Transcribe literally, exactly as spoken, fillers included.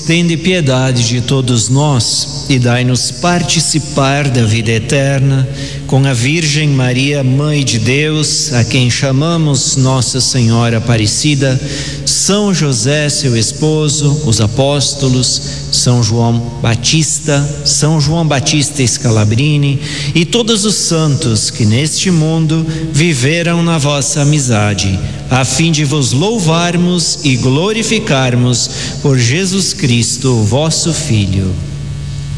tende piedade de todos nós e dai-nos participar da vida eterna com a Virgem Maria, Mãe de Deus, a quem chamamos Nossa Senhora Aparecida, São José, seu esposo, os apóstolos, São João Batista, São João Batista Scalabrini e todos os santos que neste mundo viveram na vossa amizade, a fim de vos louvarmos e glorificarmos por Jesus Cristo, vosso Filho.